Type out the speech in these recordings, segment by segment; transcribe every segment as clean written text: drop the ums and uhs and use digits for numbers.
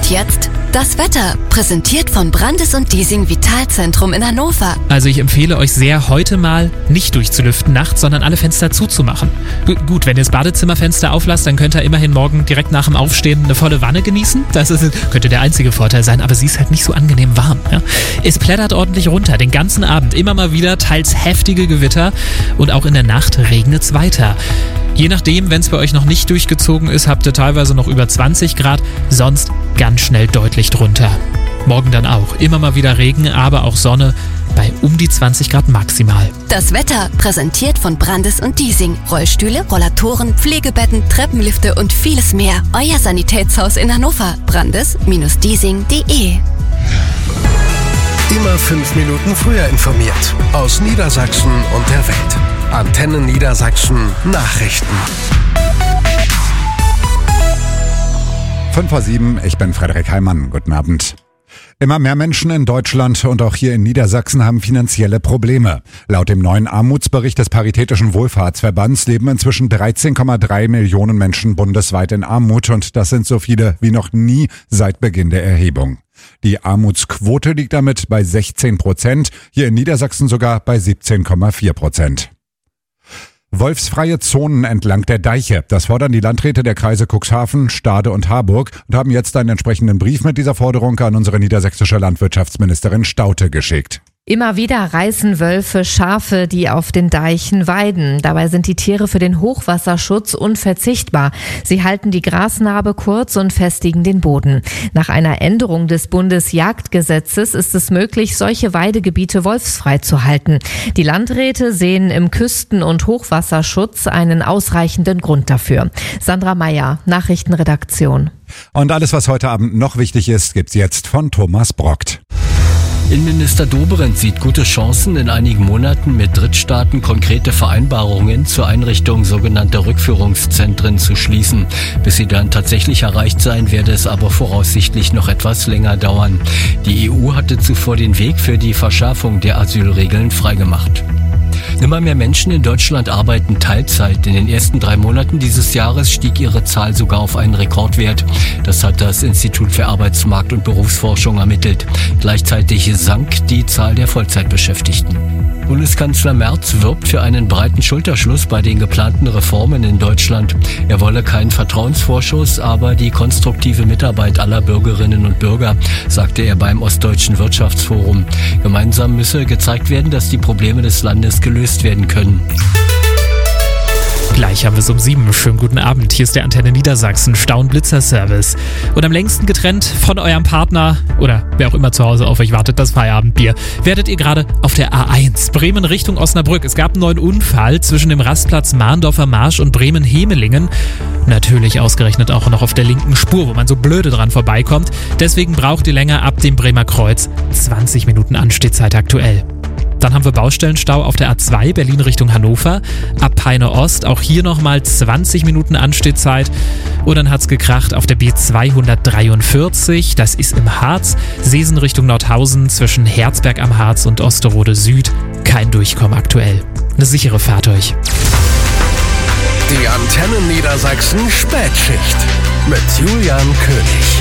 Und jetzt das Wetter, präsentiert von Brandes und Diesing Vitalzentrum in Hannover. Also ich empfehle euch sehr, heute mal nicht durchzulüften nachts, sondern alle Fenster zuzumachen. Gut, wenn ihr das Badezimmerfenster auflasst, dann könnt ihr immerhin morgen direkt nach dem Aufstehen eine volle Wanne genießen. Das könnte der einzige Vorteil sein, aber sie ist halt nicht so angenehm warm. Ja? Es plättert ordentlich runter, den ganzen Abend. Immer mal wieder teils heftige Gewitter und auch in der Nacht regnet es weiter. Je nachdem, wenn es bei euch noch nicht durchgezogen ist, habt ihr teilweise noch über 20 Grad, sonst ganz schnell deutlich drunter. Morgen dann auch. Immer mal wieder Regen, aber auch Sonne bei um die 20 Grad maximal. Das Wetter, präsentiert von Brandes und Diesing. Rollstühle, Rollatoren, Pflegebetten, Treppenlifte und vieles mehr. Euer Sanitätshaus in Hannover. brandes-diesing.de. Immer 5 Minuten früher informiert. Aus Niedersachsen und der Welt. Antennen Niedersachsen Nachrichten. 5:07, ich bin Frederik Heimann. Guten Abend. Immer mehr Menschen in Deutschland und auch hier in Niedersachsen haben finanzielle Probleme. Laut dem neuen Armutsbericht des Paritätischen Wohlfahrtsverbands leben inzwischen 13,3 Millionen Menschen bundesweit in Armut und das sind so viele wie noch nie seit Beginn der Erhebung. Die Armutsquote liegt damit bei 16%, hier in Niedersachsen sogar bei 17,4%. Wolfsfreie Zonen entlang der Deiche. Das fordern die Landräte der Kreise Cuxhaven, Stade und Harburg und haben jetzt einen entsprechenden Brief mit dieser Forderung an unsere niedersächsische Landwirtschaftsministerin Staudte geschickt. Immer wieder reißen Wölfe Schafe, die auf den Deichen weiden. Dabei sind die Tiere für den Hochwasserschutz unverzichtbar. Sie halten die Grasnarbe kurz und festigen den Boden. Nach einer Änderung des Bundesjagdgesetzes ist es möglich, solche Weidegebiete wolfsfrei zu halten. Die Landräte sehen im Küsten- und Hochwasserschutz einen ausreichenden Grund dafür. Sandra Meyer, Nachrichtenredaktion. Und alles, was heute Abend noch wichtig ist, gibt's jetzt von Thomas Brockt. Innenminister Dobrindt sieht gute Chancen, in einigen Monaten mit Drittstaaten konkrete Vereinbarungen zur Einrichtung sogenannter Rückführungszentren zu schließen. Bis sie dann tatsächlich erreicht sein, werde es aber voraussichtlich noch etwas länger dauern. Die EU hatte zuvor den Weg für die Verschärfung der Asylregeln freigemacht. Immer mehr Menschen in Deutschland arbeiten Teilzeit. In den ersten 3 Monaten dieses Jahres stieg ihre Zahl sogar auf einen Rekordwert. Das hat das Institut für Arbeitsmarkt- und Berufsforschung ermittelt. Gleichzeitig sank die Zahl der Vollzeitbeschäftigten. Bundeskanzler Merz wirbt für einen breiten Schulterschluss bei den geplanten Reformen in Deutschland. Er wolle keinen Vertrauensvorschuss, aber die konstruktive Mitarbeit aller Bürgerinnen und Bürger, sagte er beim Ostdeutschen Wirtschaftsforum. Gemeinsam müsse gezeigt werden, dass die Probleme des Landes gelöst werden können. Gleich haben wir es um 7. Schönen guten Abend. Hier ist der Antenne Niedersachsen Stau- und Blitzer-Service. Und am längsten getrennt von eurem Partner oder wer auch immer zu Hause auf euch wartet, das Feierabendbier, werdet ihr gerade auf der A1 Bremen Richtung Osnabrück. Es gab einen neuen Unfall zwischen dem Rastplatz Mahndorfer Marsch und Bremen-Hemelingen. Natürlich ausgerechnet auch noch auf der linken Spur, wo man so blöde dran vorbeikommt. Deswegen braucht ihr länger ab dem Bremer Kreuz. 20 Minuten Anstehzeit aktuell. Dann haben wir Baustellenstau auf der A2 Berlin Richtung Hannover, ab Peine Ost, auch hier nochmal 20 Minuten Anstehzeit. Und dann hat's gekracht auf der B243, das ist im Harz, Seesen Richtung Nordhausen zwischen Herzberg am Harz und Osterode Süd. Kein Durchkommen aktuell. Eine sichere Fahrt euch. Die Antennen Niedersachsen Spätschicht mit Julian König.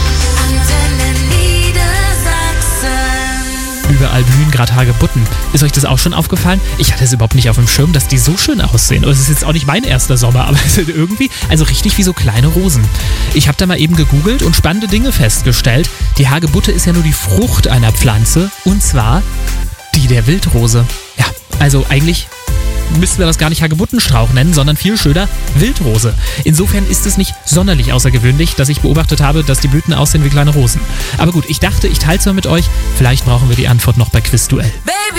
Überall blühen gerade Hagebutten. Ist euch das auch schon aufgefallen? Ich hatte es überhaupt nicht auf dem Schirm, dass die so schön aussehen. Und es ist jetzt auch nicht mein erster Sommer, aber es sind irgendwie, also richtig wie so kleine Rosen. Ich habe da mal eben gegoogelt und spannende Dinge festgestellt. Die Hagebutte ist ja nur die Frucht einer Pflanze und zwar die der Wildrose. Ja, also eigentlich müssten wir das gar nicht Hagebuttenstrauch nennen, sondern viel schöner Wildrose. Insofern ist es nicht sonderlich außergewöhnlich, dass ich beobachtet habe, dass die Blüten aussehen wie kleine Rosen. Aber gut, ich dachte, ich teile es mal mit euch. Vielleicht brauchen wir die Antwort noch bei Quizduell.